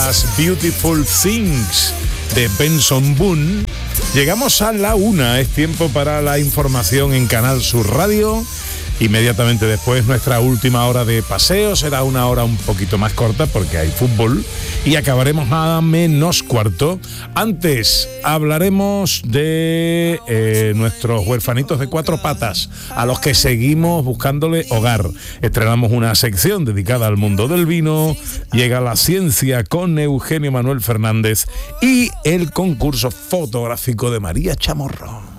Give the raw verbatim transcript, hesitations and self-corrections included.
las Beautiful Things de Benson Boone. Llegamos a la una, es tiempo para la información en Canal Sur Radio. Inmediatamente después nuestra última hora de paseo, será una hora un poquito más corta porque hay fútbol y acabaremos a menos cuarto. Antes hablaremos de eh, nuestros huerfanitos de cuatro patas, a los que seguimos buscándole hogar. Estrenamos una sección dedicada al mundo del vino, llega la ciencia con Eugenio Manuel Fernández y el concurso fotográfico de María Chamorro.